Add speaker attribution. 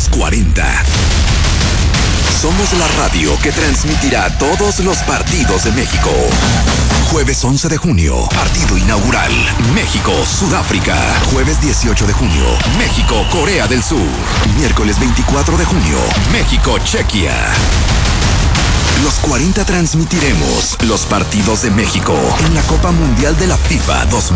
Speaker 1: 40. Somos la radio que transmitirá todos los partidos de México. Jueves 11 de junio, partido inaugural. México-Sudáfrica. Jueves 18 de junio, México-Corea del Sur. Miércoles 24 de junio, México-Chequia. Los 40 transmitiremos los partidos de México en la Copa Mundial de la FIFA 2026.